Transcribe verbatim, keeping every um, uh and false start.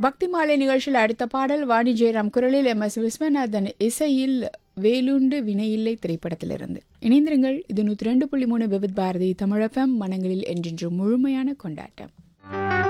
பக்தி மாலை நிகழ்ச்சியில் அடுத்த பாடல் வாணி ஜெயராம் குரலில் எம் எஸ் விஸ்வநாதன் இசையில் வேலுண்டு வினையில்லை திரைப்படத்திலிருந்து. இணைந்திருங்கள். இது நூற்றி ரெண்டு புள்ளி மூணு விவித் பாரதி தமிழகம் மனங்களில் என்றென்றும் முழுமையான கொண்டாட்டம்.